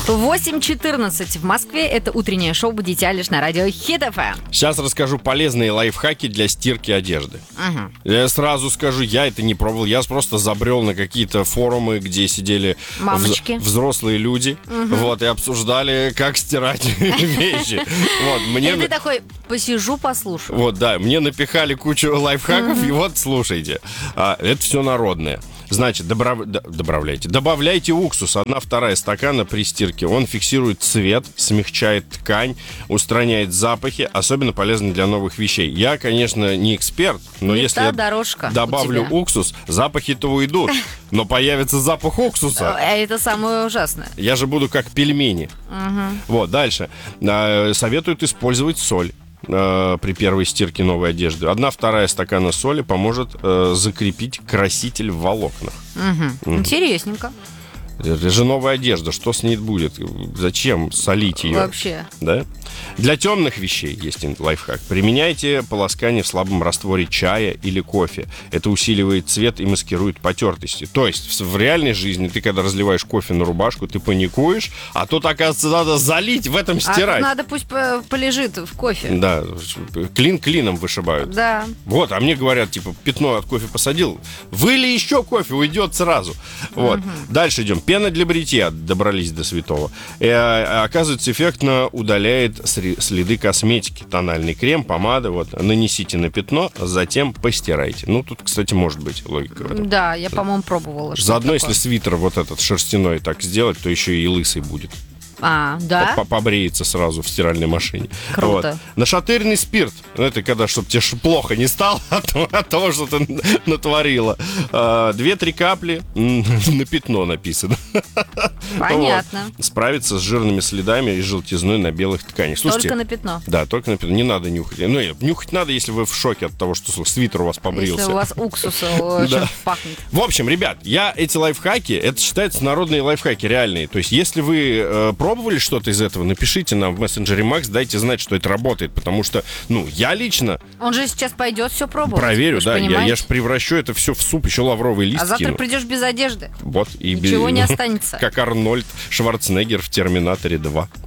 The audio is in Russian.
8:14 в Москве. Это утреннее шоу «Будите лишь» на радио Хит ФМ. Сейчас расскажу полезные лайфхаки для стирки одежды. Я сразу скажу, я это не пробовал. Я просто забрел на какие-то форумы, где сидели взрослые люди. Вот, и обсуждали, как стирать вещи. Вот, и ты такой, посижу, послушаю. Вот, да, мне напихали кучу лайфхаков, и вот, слушайте. Это все народное. Значит, добавляйте уксус, 1/2 стакана при стирке. Он фиксирует цвет, смягчает ткань, устраняет запахи, особенно полезно для новых вещей. Я, конечно, не эксперт, но если я добавлю уксус, запахи-то уйдут, но появится запах уксуса. Это самое ужасное. Я же буду как пельмени. Вот, дальше. Советуют использовать соль при первой стирке новой одежды. 1/2 стакана соли поможет закрепить краситель в волокнах. Интересненько. Это же новая одежда, что с ней будет? Зачем солить ее? Вообще. Да? Для темных вещей есть лайфхак. Применяйте полоскание в слабом растворе чая или кофе. Это усиливает цвет и маскирует потертости. То есть в реальной жизни ты, когда разливаешь кофе на рубашку, ты паникуешь, а тут, оказывается, надо залить, в этом стирать. Надо пусть полежит в кофе. Да, клин клином вышибают. Да. Вот, а мне говорят, типа, пятно от кофе посадил, выли еще кофе, уйдет сразу. Вот. Дальше идем. Пена для бритья, добрались до святого. Оказывается, эффектно удаляет следы косметики. Тональный крем, помада, вот, нанесите на пятно, затем постирайте. Ну, тут, кстати, может быть логика в этом. Да, я, по-моему, пробовала. Заодно, если свитер вот этот шерстяной так сделать, то еще и лысый будет. Да? Побреется сразу в стиральной машине. Круто. Вот. Нашатырный спирт. Это когда, чтобы тебе плохо не стало от того, что ты натворила. 2-3 капли на пятно написано. Понятно. Вот. Справиться с жирными следами и желтизной на белых тканях. Слушайте, только на пятно. Да, только на пятно. Не надо нюхать. Ну, нюхать надо, если вы в шоке от того, что свитер у вас побрился. Если у вас уксуса очень пахнет. В общем, ребят, эти лайфхаки, это считается народные лайфхаки, реальные. То есть, если вы пробовали что-то из этого, напишите нам в мессенджере Макс, дайте знать, что это работает, потому что, я лично... Он же сейчас пойдет все пробовать. Проверю, да, я же превращу это все в суп, еще лавровый лист завтра кину. придешь без одежды. Вот, и ничего не останется. Как Арнольд Шварценеггер в «Терминаторе 2».